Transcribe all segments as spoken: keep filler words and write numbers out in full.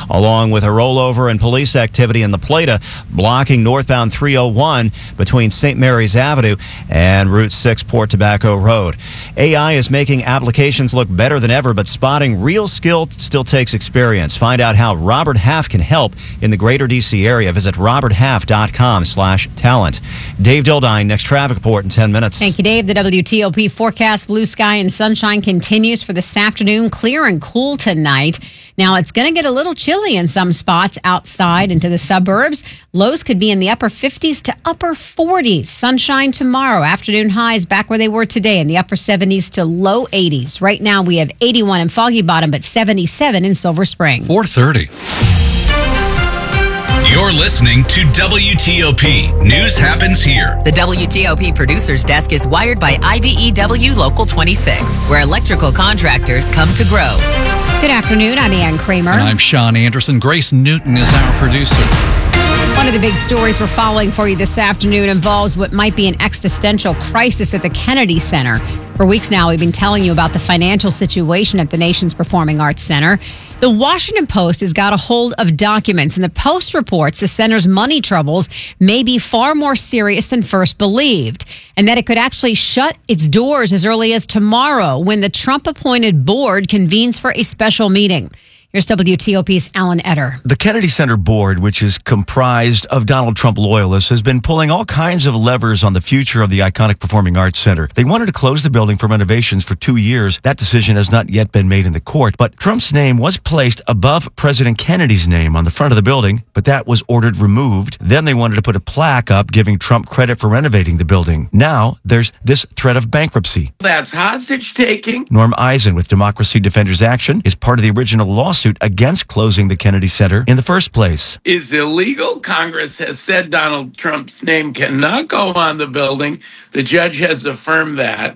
along with a rollover and police activity in La Plata, blocking northbound three oh one between Saint Mary's Avenue and Route six Port Tobacco Road. A I is making applications look better than ever, but spotting real skill still takes experience. Find out how Robert Half can help in the greater D C area. Visit robert half dot com slash talent. Dave Dildine, next traffic report in ten minutes. Thank you, Dave. The W T O P forecast, blue sky and sunshine continues for this afternoon. Clear and cool tonight. Now, it's going to get a little chilly in some spots outside into the suburbs. Lows could be in the upper fifties to upper forties. Sunshine tomorrow. Afternoon highs back where they were today in the upper seventies to low eighties. Right now, we have eighty-one in Foggy Bottom, but seventy-seven in Silver Spring. four thirty. You're listening to W T O P. News happens here. The W T O P producer's desk is wired by I B E W Local twenty-six, where electrical contractors come to grow. Good afternoon. I'm Ann Kramer. And I'm Sean Anderson. Grace Newton is our producer. One of the big stories we're following for you this afternoon involves what might be an existential crisis at the Kennedy Center. For weeks now, we've been telling you about the financial situation at the nation's Performing Arts Center. The Washington Post has got a hold of documents, and the Post reports the center's money troubles may be far more serious than first believed, and that it could actually shut its doors as early as tomorrow when the Trump-appointed board convenes for a special meeting. Here's W T O P's Alan Etter. The Kennedy Center board, which is comprised of Donald Trump loyalists, has been pulling all kinds of levers on the future of the iconic Performing Arts Center. They wanted to close the building for renovations for two years. That decision has not yet been made in the court, but Trump's name was placed above President Kennedy's name on the front of the building, but that was ordered removed. Then they wanted to put a plaque up giving Trump credit for renovating the building. Now there's this threat of bankruptcy. That's hostage taking. Norm Eisen with Democracy Defenders Action is part of the original lawsuit against closing the Kennedy Center in the first place. Is illegal. Congress has said Donald Trump's name cannot go on the building. The judge has affirmed that,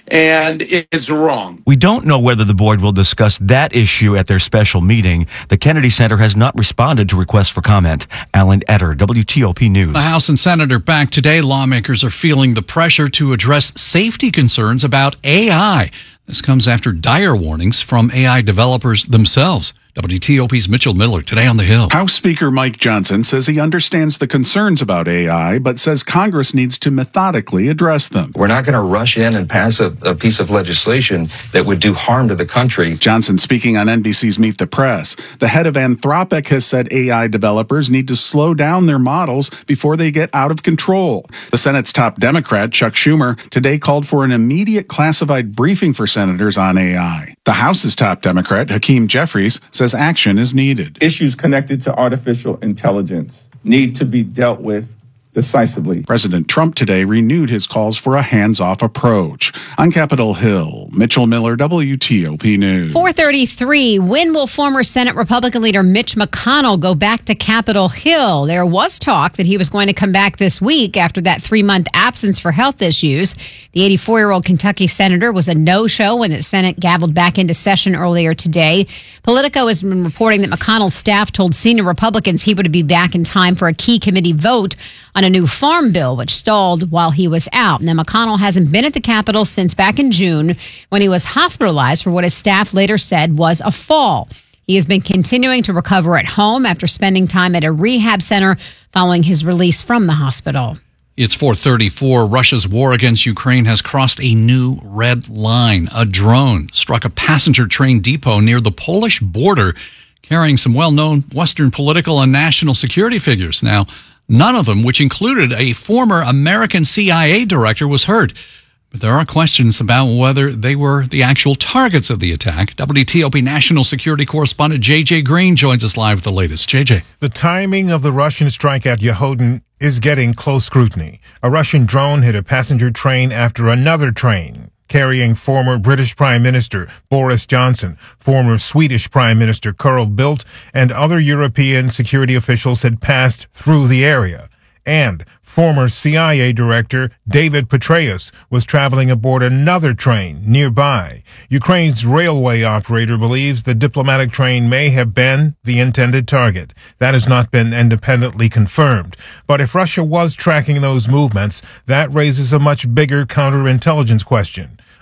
and it's wrong. We don't know whether the board will discuss that issue at their special meeting. The Kennedy Center has not responded to requests for comment. Alan Etter, W T O P News. The House and Senate are back today. Lawmakers are feeling the pressure to address safety concerns about A I. This comes after dire warnings from A I developers themselves. W T O P's Mitchell Miller today on the Hill. House Speaker Mike Johnson says he understands the concerns about A I, but says Congress needs to methodically address them. We're not going to rush in and pass a, a piece of legislation that would do harm to the country. Johnson speaking on N B C's Meet the Press. The head of Anthropic has said A I developers need to slow down their models before they get out of control. The Senate's top Democrat, Chuck Schumer, today called for an immediate classified briefing for senators on A I. The House's top Democrat, Hakeem Jeffries, says action is needed. Issues connected to artificial intelligence need to be dealt with decisively. President Trump today renewed his calls for a hands-off approach. On Capitol Hill, Mitchell Miller, W T O P News. four thirty-three. When will former Senate Republican leader Mitch McConnell go back to Capitol Hill? There was talk that he was going to come back this week after that three-month absence for health issues. The eighty-four-year-old Kentucky senator was a no-show when the Senate gavelled back into session earlier today. Politico has been reporting that McConnell's staff told senior Republicans he would be back in time for a key committee vote on a new farm bill, which stalled while he was out. Now, McConnell hasn't been at the Capitol since back in June when he was hospitalized for what his staff later said was a fall. He has been continuing to recover at home after spending time at a rehab center following his release from the hospital. It's four thirty-four. Russia's war against Ukraine has crossed a new red line. A drone struck a passenger train depot near the Polish border, carrying some well-known Western political and national security figures. Now, none of them, which included a former American C I A director, was hurt. But there are questions about whether they were the actual targets of the attack. W T O P national security correspondent J J Green joins us live with the latest. J J. The timing of the Russian strike at Yehodin is getting close scrutiny. A Russian drone hit a passenger train after another train carrying former British Prime Minister Boris Johnson, former Swedish Prime Minister Carl Bildt, and other European security officials had passed through the area. And former C I A Director David Petraeus was traveling aboard another train nearby. Ukraine's railway operator believes the diplomatic train may have been the intended target. That has not been independently confirmed. But if Russia was tracking those movements, that raises a much bigger counterintelligence question.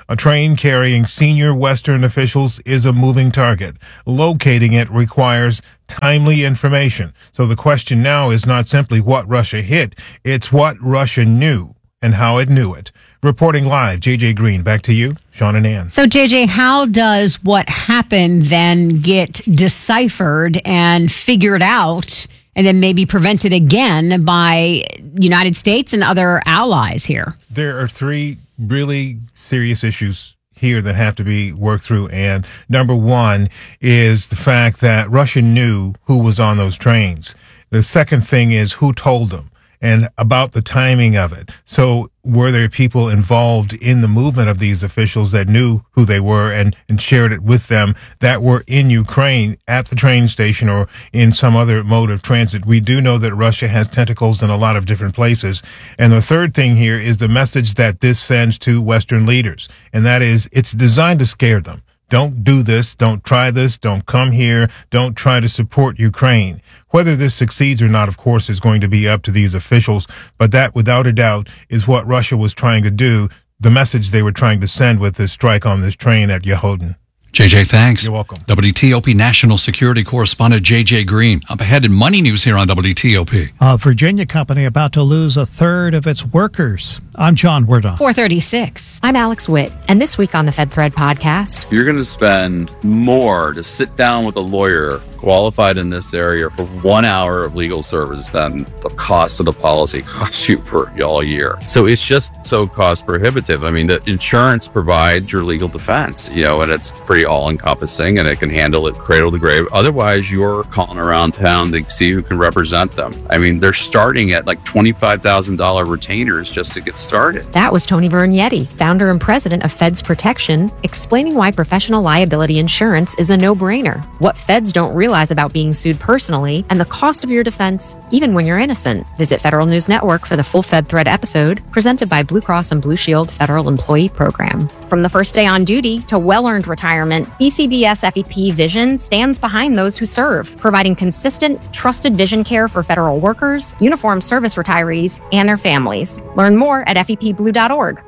A train carrying senior Western officials is a moving target. Locating it requires timely information. So the question now is not simply what Russia hit, it's what Russia knew and how it knew it. Reporting live, J J Green. Back to you, Sean and Ann. So, J J, how does what happened then get deciphered and figured out and then maybe prevented again by United States and other allies here? There are three really serious issues here that have to be worked through. And number one is the fact that Russia knew who was on those trains. The second thing is who told them and about the timing of it. So were there people involved in the movement of these officials that knew who they were and, and shared it with them that were in Ukraine at the train station or in some other mode of transit? We do know that Russia has tentacles in a lot of different places. And the third thing here is the message that this sends to Western leaders, and that is it's designed to scare them. Don't do this. Don't try this. Don't come here. Don't try to support Ukraine. Whether this succeeds or not, of course, is going to be up to these officials. But that, without a doubt, is what Russia was trying to do, the message they were trying to send with this strike on this train at Yehodin. J J, thanks. You're welcome. W T O P National Security Correspondent J J Green. Up ahead in Money News here on W T O P. A Virginia company about to lose a third of its workers. I'm John Werdon. four thirty-six. I'm Alex Witt, and this week on the Fed Thread podcast, you're going to spend more to sit down with a lawyer qualified in this area for one hour of legal service than the cost of the policy costs you for all year. So it's just so cost prohibitive. I mean, the insurance provides your legal defense, you know, and it's pretty all encompassing and it can handle it cradle to grave. Otherwise, you're calling around town to see who can represent them. I mean, they're starting at like twenty-five thousand dollars retainers just to get started. That was Tony Vernietti, founder and president of Feds Protection, explaining why professional liability insurance is a no-brainer, what feds don't realize about being sued personally, and the cost of your defense, even when you're innocent. Visit Federal News Network for the full Fed Thread episode, presented by Blue Cross and Blue Shield Federal Employee Program. From the first day on duty to well-earned retirement, B C B S F E P Vision stands behind those who serve, providing consistent, trusted vision care for federal workers, uniformed service retirees, and their families. Learn more at F E P blue dot org.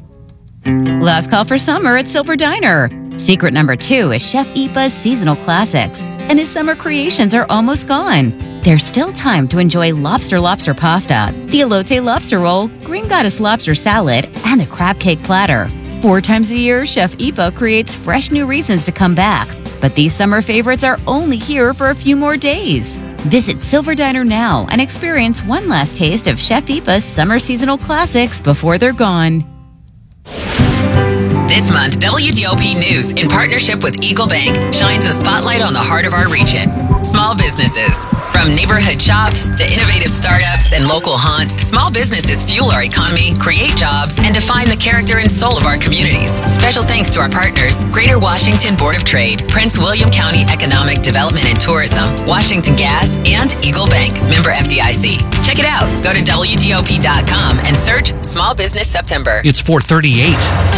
Last call for summer at Silver Diner. Secret number two is Chef Ipa's seasonal classics, and his summer creations are almost gone. There's still time to enjoy lobster lobster pasta, the elote lobster roll, green goddess lobster salad, and the crab cake platter. Four times a year, Chef Ipa creates fresh new reasons to come back. But these summer favorites are only here for a few more days. Visit Silver Diner now and experience one last taste of Chef Ipa's summer seasonal classics before they're gone. This month, W T O P News, in partnership with Eagle Bank, shines a spotlight on the heart of our region. Small businesses. From neighborhood shops to innovative startups and local haunts, small businesses fuel our economy, create jobs, and define the character and soul of our communities. Special thanks to our partners, Greater Washington Board of Trade, Prince William County Economic Development and Tourism, Washington Gas, and Eagle Bank, member F D I C. Check it out. Go to W T O P dot com and search Small Business September. It's four thirty-eight.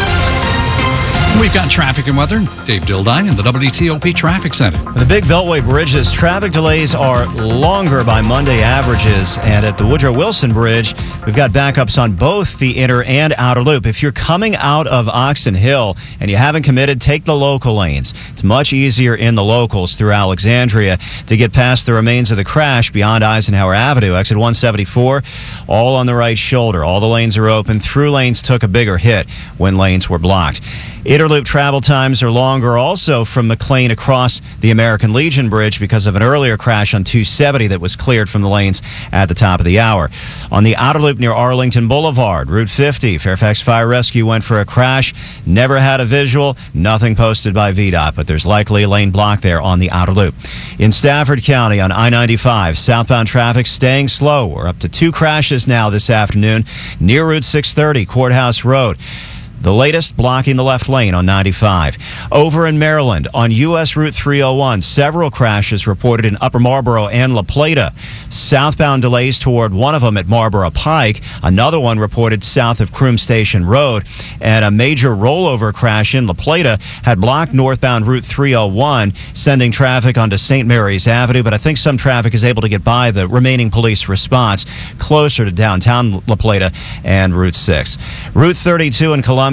We've got traffic and weather. Dave Dildine in the W T O P Traffic Center. The big Beltway bridges, traffic delays are longer by Monday averages. And at the Woodrow Wilson Bridge, we've got backups on both the inner and outer loop. If you're coming out of Oxon Hill and you haven't committed, take the local lanes. It's much easier in the locals through Alexandria to get past the remains of the crash beyond Eisenhower Avenue. Exit one seventy-four, all on the right shoulder. All the lanes are open. Through lanes took a bigger hit when lanes were blocked. Interloop travel times are longer also from McLean across the American Legion Bridge because of an earlier crash on two seventy that was cleared from the lanes at the top of the hour. On the outer loop near Arlington Boulevard, Route fifty, Fairfax Fire Rescue went for a crash. Never had a visual, nothing posted by V DOT, but there's likely a lane block there on the outer loop. In Stafford County on I ninety-five, southbound traffic staying slow. We're up to two crashes now this afternoon near Route six thirty, Courthouse Road. The latest blocking the left lane on ninety-five. Over in Maryland, on U S Route three oh one, several crashes reported in Upper Marlboro and La Plata. Southbound delays toward one of them at Marlboro Pike. Another one reported south of Croom Station Road. And a major rollover crash in La Plata had blocked northbound Route three oh one, sending traffic onto Saint Mary's Avenue. But I think some traffic is able to get by the remaining police response closer to downtown La Plata and Route six. Route thirty-two in Columbia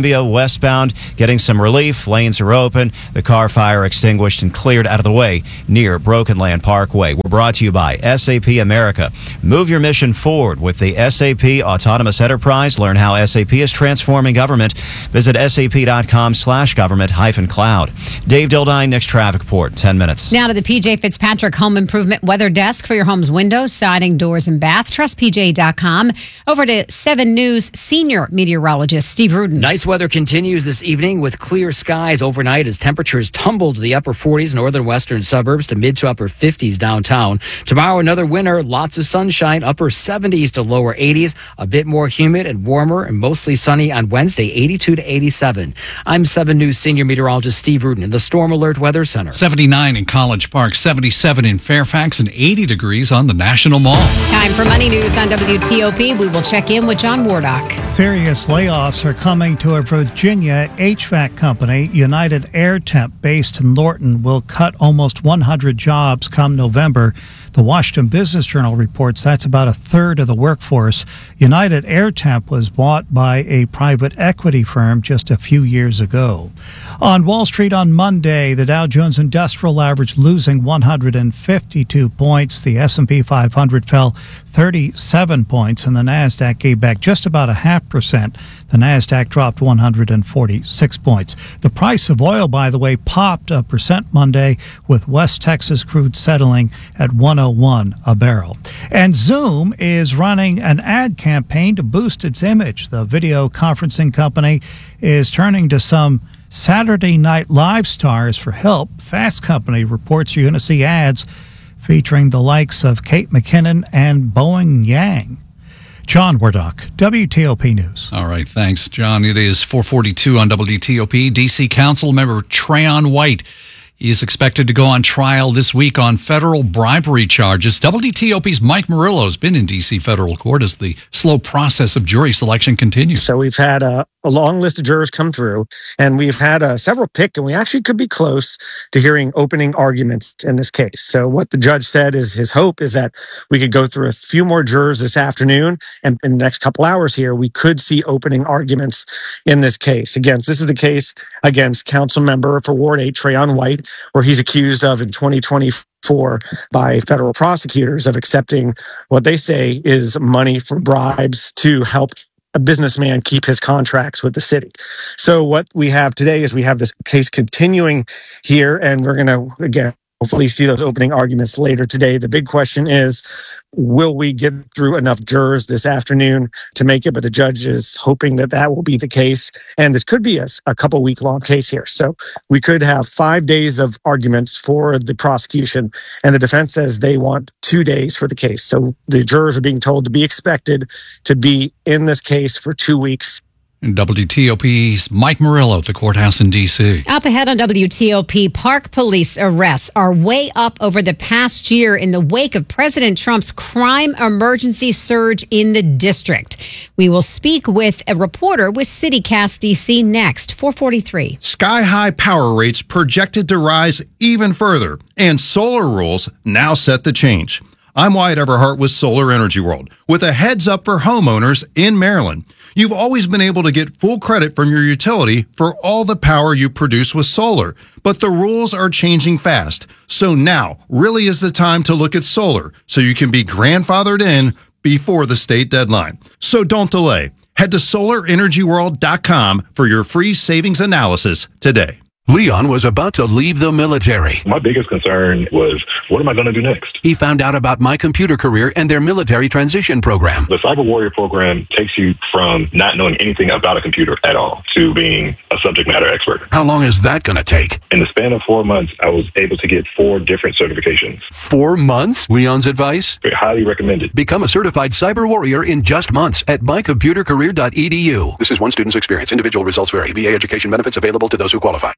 Columbia westbound getting some relief. Lanes are open. The car fire extinguished and cleared out of the way near Broken Land Parkway. We're brought to you by S A P America. Move your mission forward with the S A P Autonomous Enterprise. Learn how S A P is transforming government. Visit sap.com slash government hyphen cloud. Dave Dildine, next traffic report, ten minutes. Now to the P J Fitzpatrick Home Improvement Weather Desk for your home's windows, siding, doors, and bath. Trust P J dot com. Over to seven News senior meteorologist Steve Rudin. Nice weather continues this evening with clear skies overnight as temperatures tumble to the upper forties northern western suburbs to mid to upper fifties downtown. Tomorrow, another winter, lots of sunshine, upper seventies to lower eighties, a bit more humid and warmer and mostly sunny on Wednesday, eighty-two to eighty-seven. I'm seven News senior meteorologist Steve Rudin in the Storm Alert Weather Center. seventy-nine in College Park, seventy-seven in Fairfax, and eighty degrees on the National Mall. Time for Money News on W T O P. We will check in with John Wardock. Serious layoffs are coming to a Virginia H V A C company. United Air Temp, based in Lorton, will cut almost one hundred jobs come November. The Washington Business Journal reports that's about a third of the workforce. United Air Temp was bought by a private equity firm just a few years ago. On Wall Street on Monday, the Dow Jones Industrial Average losing one hundred fifty-two points. The S and P five hundred fell thirty-seven points, and the NASDAQ gave back just about a half percent. The NASDAQ dropped one hundred forty-six points. The price of oil, by the way, popped a percent Monday, with West Texas crude settling at one oh one a barrel. And Zoom is running an ad campaign to boost its image. The video conferencing company is turning to some Saturday Night Live stars for help. Fast Company reports you're going to see ads featuring the likes of Kate McKinnon and Boeing Yang. John Wardock, W T O P News. All right, thanks, John. It is four forty-two on W T O P. D C Council member Trayon White is expected to go on trial this week on federal bribery charges. W T O P's Mike Murillo has been in D C federal court as the slow process of jury selection continues. So we've had a, a long list of jurors come through, and we've had uh, several picked, and we actually could be close to hearing opening arguments in this case. So what the judge said is his hope is that we could go through a few more jurors this afternoon, and in the next couple hours here, we could see opening arguments in this case. Again, this is the case against council member for Ward eight, Trayon White, where he's accused of in twenty twenty-four by federal prosecutors of accepting what they say is money for bribes to help a businessman keep his contracts with the city. So what we have today is we have this case continuing here, and we're going to, again, hopefully see those opening arguments later today. The big question is, will we get through enough jurors this afternoon to make it? But the judge is hoping that that will be the case. And this could be a, a couple week long case here. So we could have five days of arguments for the prosecution. And the defense says they want two days for the case. So the jurors are being told to be expected to be in this case for two weeks. And W T O P's Mike Murillo at the courthouse in D C. Up ahead on W T O P, Park Police arrests are way up over the past year in the wake of President Trump's crime emergency surge in the district. We will speak with a reporter with CityCast D C next, four forty-three. Sky-high power rates projected to rise even further, and solar rules now set the change. I'm Wyatt Everhart with Solar Energy World, with a heads up for homeowners in Maryland. You've always been able to get full credit from your utility for all the power you produce with solar, but the rules are changing fast. So now really is the time to look at solar so you can be grandfathered in before the state deadline. So don't delay. Head to solar energy world dot com for your free savings analysis today. Leon was about to leave the military. My biggest concern was, what am I going to do next? He found out about My Computer Career and their military transition program. The Cyber Warrior program takes you from not knowing anything about a computer at all to being a subject matter expert. How long is that going to take? In the span of four months, I was able to get four different certifications. Four months? Leon's advice? Very highly recommended. Become a certified cyber warrior in just months at my computer career dot e d u. This is one student's experience. Individual results vary. V A education benefits available to those who qualify.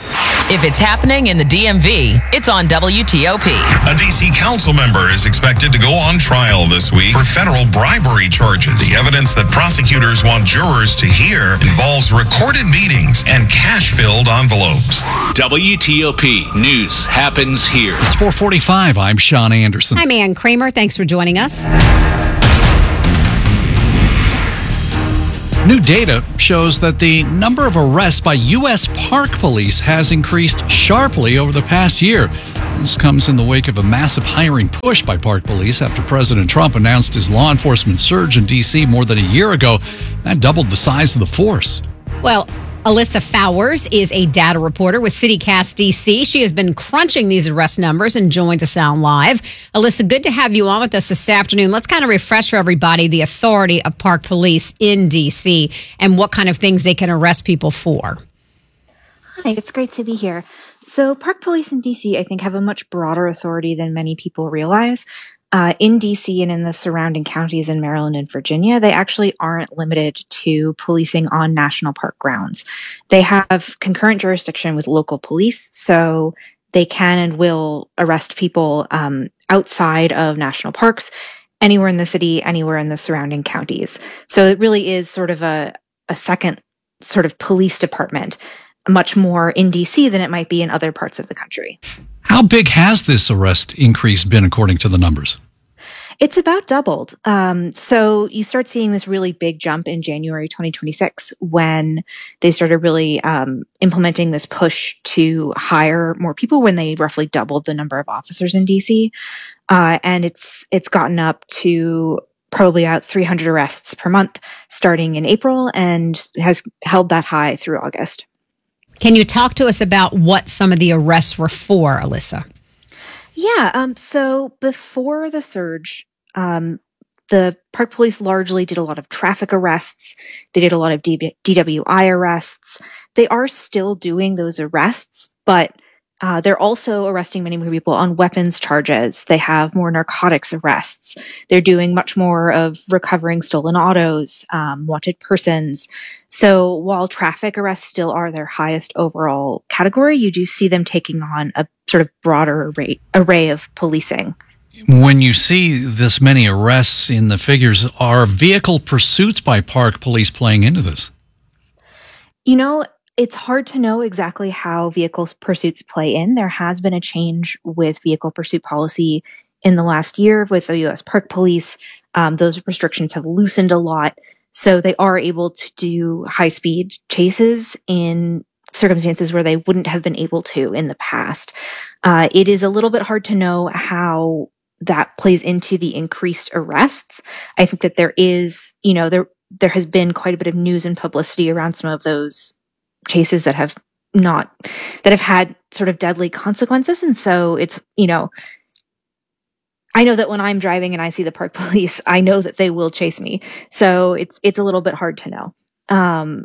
If it's happening in the D M V, it's on W T O P. A D C council member is expected to go on trial this week for federal bribery charges. The evidence that prosecutors want jurors to hear involves recorded meetings and cash-filled envelopes. W T O P News happens here. It's four forty-five. I'm Sean Anderson. I'm Ann Kramer. Thanks for joining us. New data shows that the number of arrests by U S Park Police has increased sharply over the past year. This comes in the wake of a massive hiring push by Park Police after President Trump announced his law enforcement surge in D C more than a year ago. That doubled the size of the force. Well, Alyssa Fowers is a data reporter with CityCast D C. She has been crunching these arrest numbers and joins us Sound Live. Alyssa, good to have you on with us this afternoon. Let's kind of refresh for everybody the authority of Park Police in D C and what kind of things they can arrest people for. Hi, it's great to be here. So Park Police in D C, I think, have a much broader authority than many people realize. Uh, in D C and in the surrounding counties in Maryland and Virginia, they actually aren't limited to policing on national park grounds. They have concurrent jurisdiction with local police, so they can and will arrest people um, outside of national parks, anywhere in the city, anywhere in the surrounding counties. So it really is sort of a, a second sort of police department, much more in D C than it might be in other parts of the country. How big has this arrest increase been according to the numbers? It's about doubled. Um, so you start seeing this really big jump in January twenty twenty-six when they started really um, implementing this push to hire more people, when they roughly doubled the number of officers in D C. Uh, and it's it's gotten up to probably about three hundred arrests per month starting in April and has held that high through August. Can you talk to us about what some of the arrests were for, Alyssa? Yeah. Um, so before the surge, um, the Park Police largely did a lot of traffic arrests. They did a lot of D W I arrests. They are still doing those arrests, but uh, they're also arresting many more people on weapons charges. They have more narcotics arrests. They're doing much more of recovering stolen autos, um, wanted persons. So while traffic arrests still are their highest overall category, you do see them taking on a sort of broader array, array of policing. When you see this many arrests in the figures, are vehicle pursuits by Park Police playing into this? You know, it's hard to know exactly how vehicle pursuits play in. There has been a change with vehicle pursuit policy in the last year with the U S Park Police. Um, those restrictions have loosened a lot. So they are able to do high-speed chases in circumstances where they wouldn't have been able to in the past. Uh, it is a little bit hard to know how that plays into the increased arrests. I think that there is, you know, there there has been quite a bit of news and publicity around some of those chases that have not, that have had sort of deadly consequences. And so it's, you know, I know that when I'm driving and I see the Park Police, I know that they will chase me. So it's it's a little bit hard to know. Um,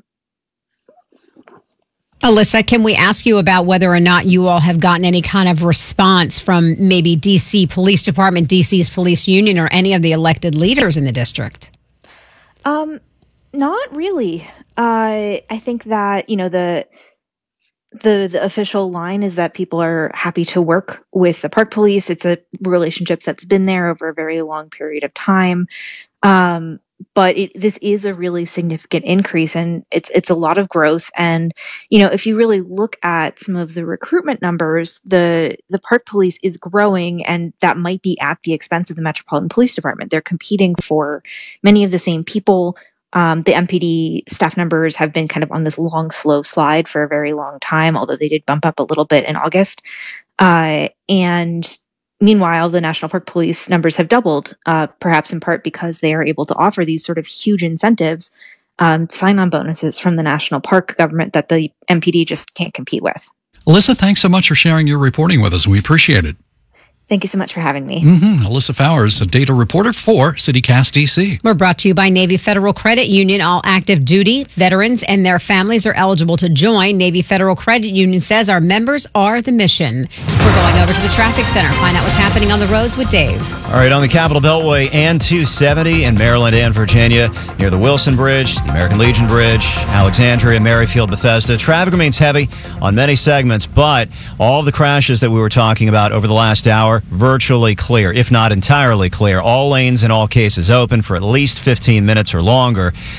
Alyssa, can we ask you about whether or not you all have gotten any kind of response from maybe D C Police Department, D C's police union, or any of the elected leaders in the district? Um, not really. Uh, I think that, you know, the The the official line is that people are happy to work with the Park Police. It's a relationship that's been there over a very long period of time. Um, but it, this is a really significant increase, and it's it's a lot of growth. And, you know, if you really look at some of the recruitment numbers, the the Park Police is growing, and that might be at the expense of the Metropolitan Police Department. They're competing for many of the same people. Um, the M P D staff numbers have been kind of on this long, slow slide for a very long time, although they did bump up a little bit in August. Uh, and meanwhile, the National Park Police numbers have doubled, uh, perhaps in part because they are able to offer these sort of huge incentives, um, sign-on bonuses from the national park government that the M P D just can't compete with. Alyssa, thanks so much for sharing your reporting with us. We appreciate it. Thank you so much for having me. Mm-hmm. Alyssa Fowers, a data reporter for CityCast D C. We're brought to you by Navy Federal Credit Union. All active duty veterans and their families are eligible to join. Navy Federal Credit Union says our members are the mission. We're going over to the traffic center. Find out what's happening on the roads with Dave. All right, on the Capitol Beltway and two seventy in Maryland and Virginia, near the Wilson Bridge, the American Legion Bridge, Alexandria, Merrifield, Bethesda. Traffic remains heavy on many segments, but all the crashes that we were talking about over the last hour, virtually clear, if not entirely clear. All lanes in all cases open for at least fifteen minutes or longer.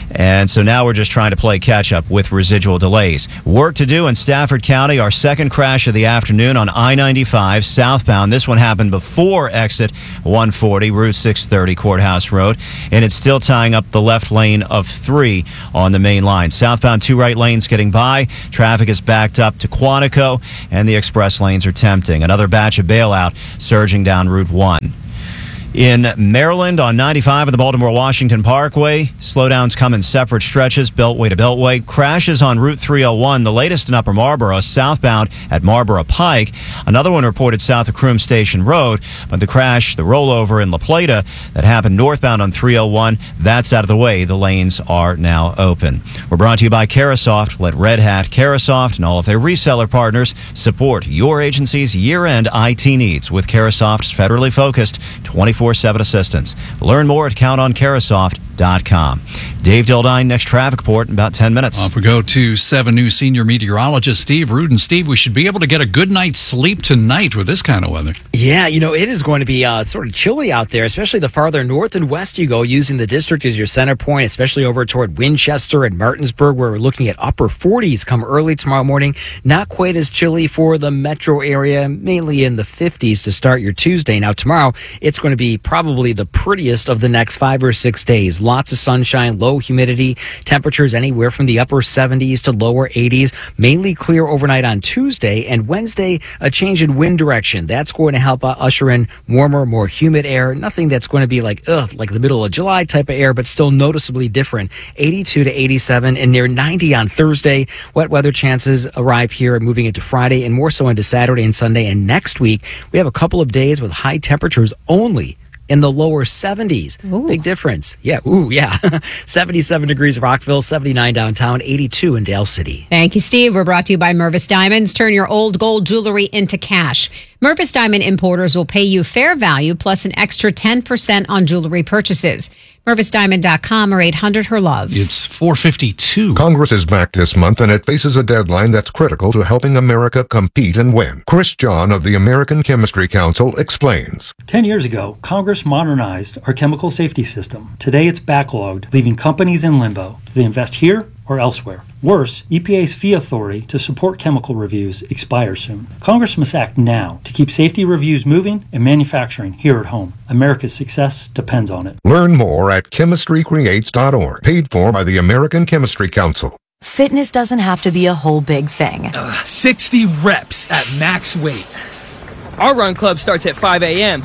And so now we're just trying to play catch up with residual delays. Work to do in Stafford County. Our second crash of the afternoon on I ninety-five southbound. This one happened before exit one forty, Route six thirty Courthouse Road. And it's still tying up the left lane of three on the main line. Southbound two right lanes getting by. Traffic is backed up to Quantico, and the express lanes are tempting. Another batch of bailout surging down Route one. In Maryland on ninety-five of the Baltimore-Washington Parkway, slowdowns come in separate stretches, beltway to beltway. Crashes on Route three oh one, the latest in Upper Marlboro, southbound at Marlboro Pike. Another one reported south of Croom Station Road, but the crash, the rollover in La Plata that happened northbound on three oh one, that's out of the way. The lanes are now open. We're brought to you by Carasoft. Let Red Hat, Carasoft, and all of their reseller partners support your agency's year-end I T needs with Carasoft's federally focused twenty-four seven assistance. Learn more at count on carasoft dot com. Dave Dildine, next traffic report in about ten minutes. Off we go to seven News senior meteorologist Steve Rudin. Steve, we should be able to get a good night's sleep tonight with this kind of weather. Yeah, you know, it is going to be uh, sort of chilly out there, especially the farther north and west you go, using the district as your center point, especially over toward Winchester and Martinsburg, where we're looking at upper forties come early tomorrow morning. Not quite as chilly for the metro area, mainly in the fifties to start your Tuesday. Now, tomorrow, it's going to be probably the prettiest of the next five or six days. Lots of sunshine, low humidity, temperatures anywhere from the upper seventies to lower eighties. Mainly clear overnight on Tuesday, and Wednesday, a change in wind direction. That's going to help uh, usher in warmer, more humid air. Nothing that's going to be like, ugh, like the middle of July type of air, but still noticeably different. eighty-two to eighty-seven and near ninety on Thursday. Wet weather chances arrive here moving into Friday and more so into Saturday and Sunday. And next week, we have a couple of days with high temperatures only in the lower seventies. Ooh. Big difference. Yeah. Ooh, yeah. seventy-seven degrees Rockville, seventy-nine downtown, eighty-two in Dale City. Thank you, Steve. We're brought to you by Mervis Diamonds. Turn your old gold jewelry into cash. Mervis Diamond importers will pay you fair value plus an extra ten percent on jewelry purchases. Mervis Diamond dot com or eight hundred her love. It's four fifty-two. Congress is back this month, and it faces a deadline that's critical to helping America compete and win. Chris John of the American Chemistry Council explains. Ten years ago, Congress modernized our chemical safety system. Today it's backlogged, leaving companies in limbo. Do they invest here or elsewhere? Worse, E P A's fee authority to support chemical reviews expires soon. Congress must act now to keep safety reviews moving and manufacturing here at home. America's success depends on it. Learn more at chemistry creates dot org, paid for by the American Chemistry Council. Fitness doesn't have to be a whole big thing. Uh, sixty reps at max weight. Our run club starts at five a.m.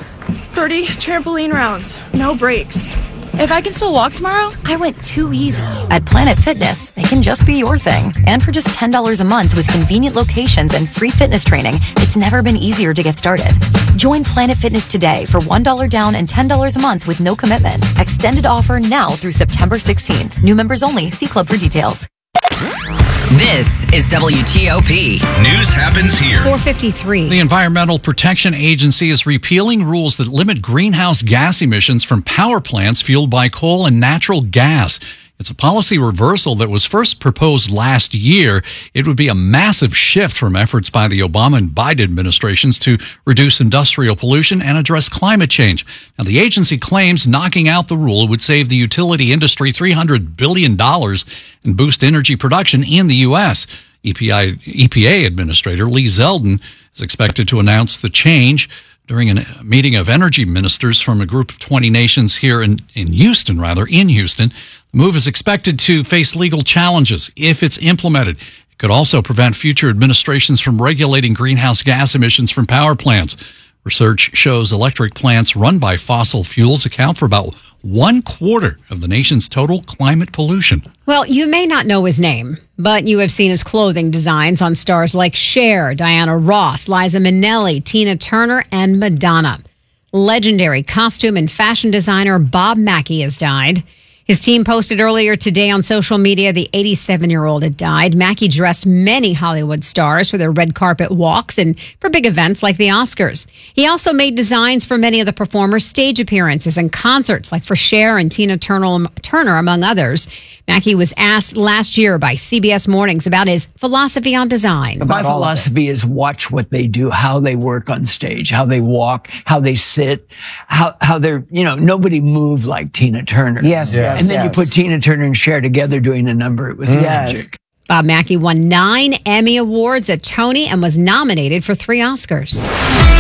thirty trampoline rounds, no breaks. If I can still walk tomorrow, I went too easy. At Planet Fitness, it can just be your thing. And for just ten dollars a month with convenient locations and free fitness training, it's never been easier to get started. Join Planet Fitness today for one dollar down and ten dollars a month with no commitment. Extended offer now through September sixteenth. New members only. See club for details. This is W T O P. News happens here. four fifty-three. The Environmental Protection Agency is repealing rules that limit greenhouse gas emissions from power plants fueled by coal and natural gas. It's a policy reversal that was first proposed last year. It would be a massive shift from efforts by the Obama and Biden administrations to reduce industrial pollution and address climate change. Now, the agency claims knocking out the rule would save the utility industry three hundred billion dollars and boost energy production in the U S. E P A, E P A Administrator Lee Zeldin is expected to announce the change during a meeting of energy ministers from a group of twenty nations here in, in Houston, rather, in Houston. The move is expected to face legal challenges if it's implemented. It could also prevent future administrations from regulating greenhouse gas emissions from power plants. Research shows electric plants run by fossil fuels account for about one quarter of the nation's total climate pollution. Well, you may not know his name, but you have seen his clothing designs on stars like Cher, Diana Ross, Liza Minnelli, Tina Turner, and Madonna. Legendary costume and fashion designer Bob Mackie has died. His team posted earlier today on social media the eighty-seven-year-old had died. Mackie dressed many Hollywood stars for their red carpet walks and for big events like the Oscars. He also made designs for many of the performers' stage appearances and concerts like for Cher and Tina Turner, among others. Mackey was asked last year by C B S Mornings about his philosophy on design. My philosophy is watch what they do, how they work on stage, how they walk, how they sit, how how they're, you know, nobody moved like Tina Turner. Yes, yes, And then yes. you put Tina Turner and Cher together doing a number. It was Yes. magic. Bob Mackey won nine Emmy Awards, a Tony, and was nominated for three Oscars.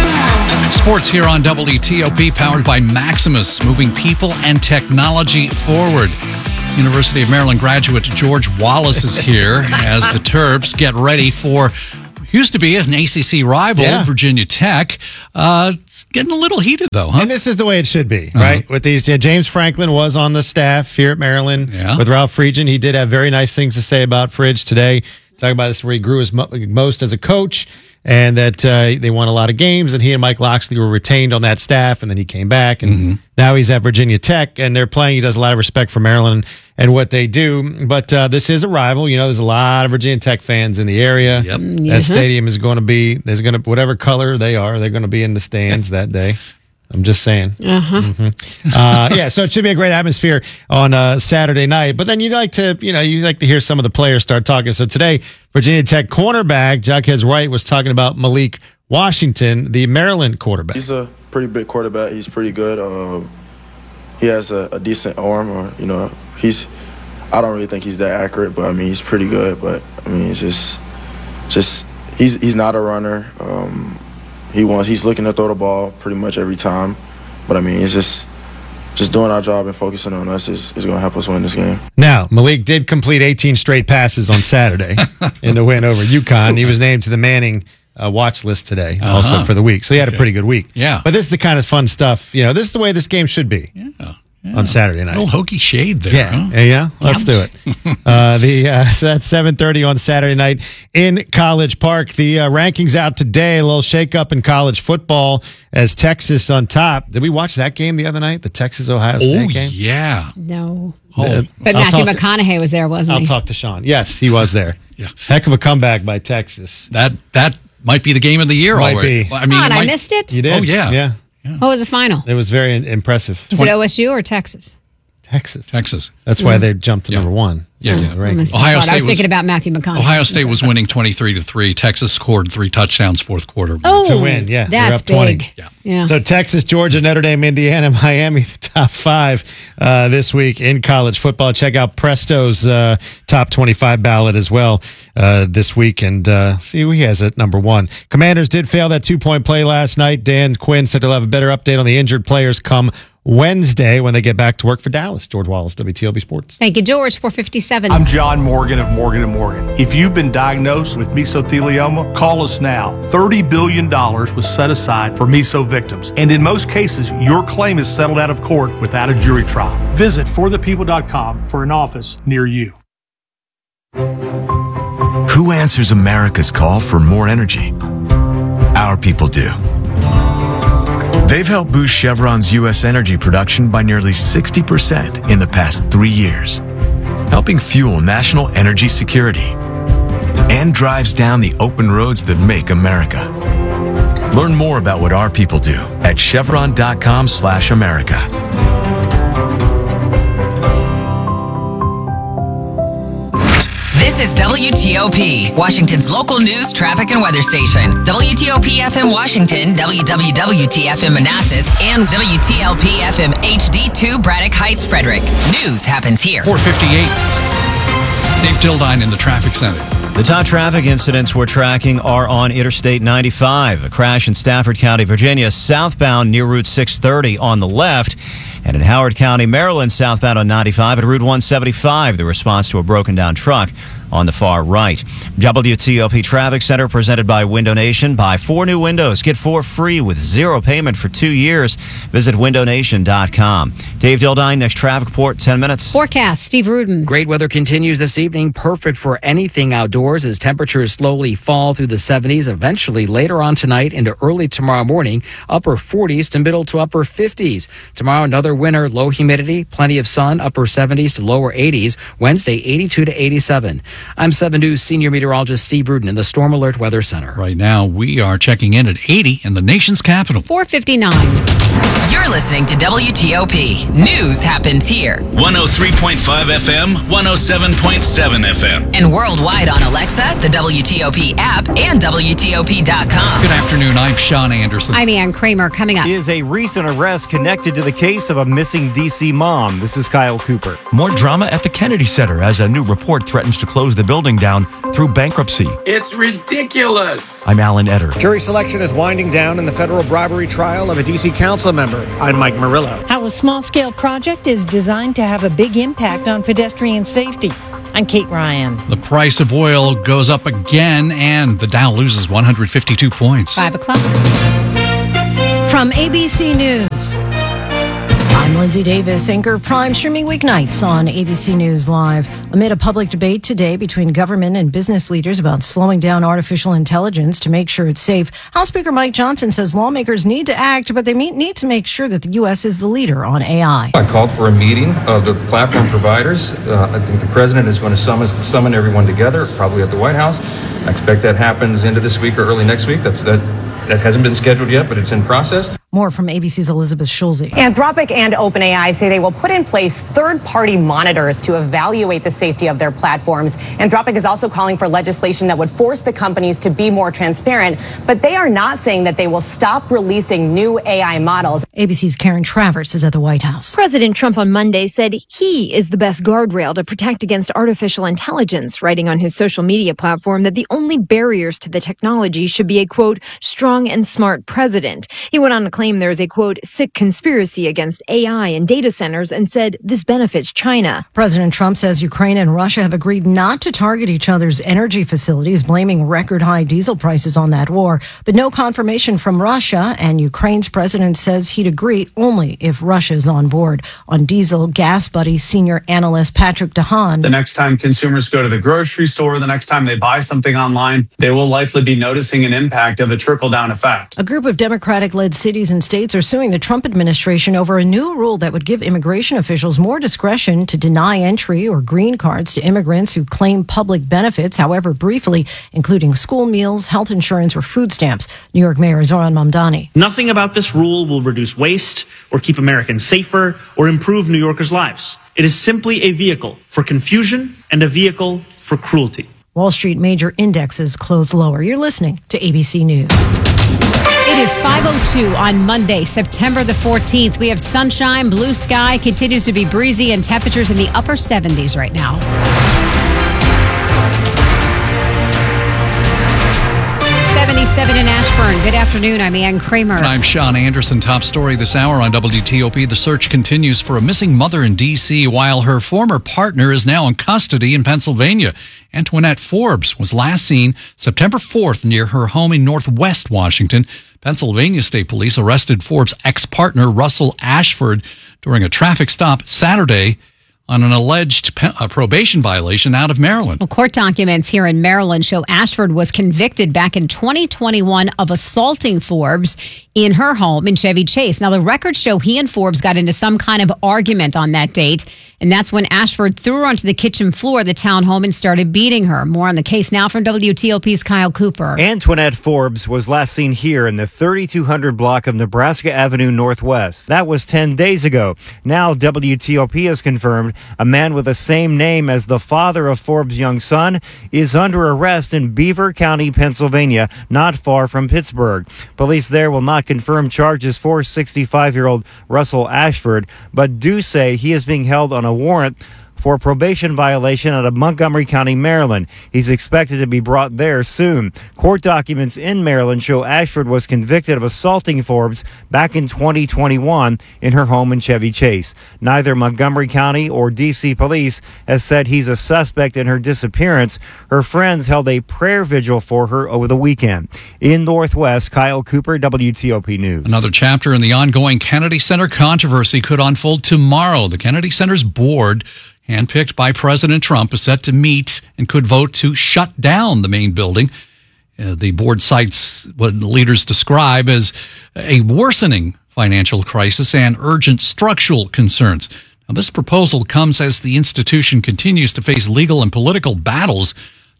Sports here on W T O P, powered by Maximus, moving people and technology forward. University of Maryland graduate George Wallace is here as the Terps get ready for used to be an A C C rival, Yeah. Virginia Tech. Uh, it's getting a little heated, though, huh? And this is the way it should be, Uh-huh. right? With these, yeah, James Franklin was on the staff here at Maryland Yeah. with Ralph Friedgen. He did have very nice things to say about Fridge today. Talking about this where he grew his mo- most as a coach, and that uh, they won a lot of games, and he and Mike Loxley were retained on that staff, and then he came back, and Mm-hmm. now he's at Virginia Tech, and they're playing. He does a lot of respect for Maryland and what they do, but uh, this is a rival. You know, there's a lot of Virginia Tech fans in the area. Yep. That Mhm. stadium is going to be, there's going to, whatever color they are, they're going to be in the stands that day. I'm just saying. Uh-huh. Mhm. Uh, yeah, so it should be a great atmosphere on uh, Saturday night. But then you like to, you know, you like to hear some of the players start talking. So today, Virginia Tech cornerback Jaquez Wright was talking about Malik Washington, the Maryland quarterback. He's a pretty big quarterback. He's pretty good. Um, he has a, a decent arm, or you know, he's. I don't really think he's that accurate, but I mean, he's pretty good. But I mean, it's just, just he's he's not a runner. Um, he wants he's looking to throw the ball pretty much every time, but I mean, it's just. Just doing our job and focusing on us is, is going to help us win this game. Now, Malik did complete eighteen straight passes on Saturday in the win over UConn. He was named to the Manning uh, watch list today, Uh-huh. also for the week. So he had Okay. a pretty good week. Yeah. But this is the kind of fun stuff. You know, this is the way this game should be. Yeah. On Saturday night. A little hokey shade there, Yeah, huh? yeah, yeah. Let's do it. uh, the uh, so that's seven thirty on Saturday night in College Park. The uh, rankings out today. A little shakeup in college football as Texas on top. Did we watch that game the other night? The Texas Ohio State Oh, game. yeah. No. Uh, But I'll Matthew talk to- McConaughey was there, wasn't I'll he? talk to Sean. Yes, he was there. Yeah. Heck of a comeback by Texas. That that might be the game of the year Might already. be. I mean, Come on, it I might- missed it. You did? Oh, yeah. Yeah. What was the final? It was very impressive. Was it O S U or Texas? Texas. Texas. That's why they jumped to number one. Yeah, in yeah. the I rankings. missed that Ohio thought. State I was was- thinking about Matthew McConaughey. Ohio State was winning twenty-three to three. Texas scored three touchdowns fourth quarter. Oh, to win, yeah. They're that's up twenty. big. Yeah. Yeah. So Texas, Georgia, Notre Dame, Indiana, Miami, the top five uh, this week in college football. Check out Presto's uh, top twenty-five ballot as well uh, this week and uh, see who he has at number one. Commanders did fail that two-point play last night. Dan Quinn said he'll have a better update on the injured players come Wednesday when they get back to work for Dallas. George Wallace, W T O P Sports. Thank you, George. four fifty-seven. I'm John Morgan of Morgan and Morgan. If you've been diagnosed with mesothelioma, call us now. thirty billion dollars was set aside for meso victims. And in most cases, your claim is settled out of court without a jury trial. Visit for the people dot com for an office near you. Who answers America's call for more energy? Our people do. They've helped boost Chevron's U S energy production by nearly sixty percent in the past three years, helping fuel national energy security and drives down the open roads that make America. Learn more about what our people do at chevron.com slash America. This is W T O P, Washington's local news, traffic, and weather station. W T O P F M Washington, W W W T F M Manassas, and W T L P F M H D two Braddock Heights, Frederick. News happens here. four fifty-eight. Dave Dildine in the traffic center. The top traffic incidents we're tracking are on Interstate ninety-five, a crash in Stafford County, Virginia, southbound near Route six thirty on the left, and in Howard County, Maryland, southbound on ninety-five at Route one seventy-five, the response to a broken down truck on the far right. W T O P Traffic Center presented by Window Nation. Buy four new windows. Get four free with zero payment for two years. Visit window nation dot com. Dave Dildine, next traffic report, ten minutes. Forecast, Steve Rudin. Great weather continues this evening, perfect for anything outdoors as temperatures slowly fall through the seventies, eventually later on tonight into early tomorrow morning, upper forties to middle to upper fifties. Tomorrow, another winter, low humidity, plenty of sun, upper seventies to lower eighties. Wednesday, eighty-two to eighty-seven. I'm seven News senior meteorologist Steve Rudin in the Storm Alert Weather Center. Right now, we are checking in at eighty in the nation's capital. four fifty-nine. You're listening to W T O P. News happens here. one oh three point five F M, one oh seven point seven F M. And worldwide on Alexa, the W T O P app, and W T O P dot com. Good afternoon. I'm Sean Anderson. I'm Ann Kramer. Coming up. Is a recent arrest connected to the case of a missing D C mom? This is Kyle Cooper. More drama at the Kennedy Center as a new report threatens to close the building down through bankruptcy. It's ridiculous. I'm Alan Etter. Jury selection is winding down in the federal bribery trial of a D C council member. I'm Mike Murillo. How a small-scale project is designed to have a big impact on pedestrian safety. I'm Kate Ryan. The price of oil goes up again, and the Dow loses one hundred fifty-two points. Five o'clock. From A B C News, I'm Lindsay Davis, anchor Prime, streaming weeknights on A B C News Live. Amid a public debate today between government and business leaders about slowing down artificial intelligence to make sure it's safe, House Speaker Mike Johnson says lawmakers need to act, but they need to make sure that the U S is the leader on A I. I called for a meeting of the platform providers. Uh, I think the president is going to summon, summon everyone together, probably at the White House. I expect that happens into this week or early next week. That's that. That hasn't been scheduled yet, but it's in process. More from A B C's Elizabeth Schulze. Anthropic and OpenAI say they will put in place third-party monitors to evaluate the safety of their platforms. Anthropic is also calling for legislation that would force the companies to be more transparent, but they are not saying that they will stop releasing new A I models. A B C's Karen Travers is at the White House. President Trump on Monday said he is the best guardrail to protect against artificial intelligence, writing on his social media platform that the only barriers to the technology should be a, quote, strong and smart president. He went on to claim there is a, quote, sick conspiracy against A I and data centers and said this benefits China. President Trump says Ukraine and Russia have agreed not to target each other's energy facilities, blaming record high diesel prices on that war. But no confirmation from Russia, and Ukraine's president says he'd agree only if Russia's on board. On diesel, Gas Buddy senior analyst Patrick DeHaan. The next time consumers go to the grocery store, the next time they buy something online, they will likely be noticing an impact of a trickle-down effect. A group of Democratic-led cities and states are suing the Trump administration over a new rule that would give immigration officials more discretion to deny entry or green cards to immigrants who claim public benefits, however briefly, including school meals, health insurance, or food stamps. New York Mayor Zoran Mamdani. Nothing about this rule will reduce waste or keep Americans safer or improve New Yorkers' lives. It is simply a vehicle for confusion and a vehicle for cruelty. Wall Street major indexes closed lower. You're listening to A B C News. It is five oh two on Monday, September the fourteenth. We have sunshine, blue sky, continues to be breezy, and temperatures in the upper seventies right now. seventy-seven in Ashburn. Good afternoon. I'm Ann Kramer. And I'm Sean Anderson. Top story this hour on W T O P. The search continues for a missing mother in D C while her former partner is now in custody in Pennsylvania. Antoinette Forbes was last seen September fourth near her home in Northwest Washington. Pennsylvania State Police arrested Forbes' ex-partner Russell Ashford during a traffic stop Saturday on an alleged pe- uh, probation violation out of Maryland. Well, court documents here in Maryland show Ashford was convicted back in twenty twenty-one of assaulting Forbes in her home in Chevy Chase. Now, the records show he and Forbes got into some kind of argument on that date, and that's when Ashford threw her onto the kitchen floor of the townhome and started beating her. More on the case now from W T O P's Kyle Cooper. Antoinette Forbes was last seen here in the thirty-two hundred block of Nebraska Avenue Northwest. That was ten days ago. Now W T O P has confirmed a man with the same name as the father of Forbes' young son is under arrest in Beaver County, Pennsylvania, not far from Pittsburgh. Police there will not confirm charges for sixty-five-year-old Russell Ashford, but do say he is being held on a warrant for probation violation out of Montgomery County, Maryland. He's expected to be brought there soon. Court documents in Maryland show Ashford was convicted of assaulting Forbes back in twenty twenty-one in her home in Chevy Chase. Neither Montgomery County or D C police has said he's a suspect in her disappearance. Her friends held a prayer vigil for her over the weekend. In Northwest, Kyle Cooper, W T O P News. Another chapter in the ongoing Kennedy Center controversy could unfold tomorrow. The Kennedy Center's board, handpicked by President Trump, is set to meet and could vote to shut down the main building. Uh, the board cites what leaders describe as a worsening financial crisis and urgent structural concerns. Now, this proposal comes as the institution continues to face legal and political battles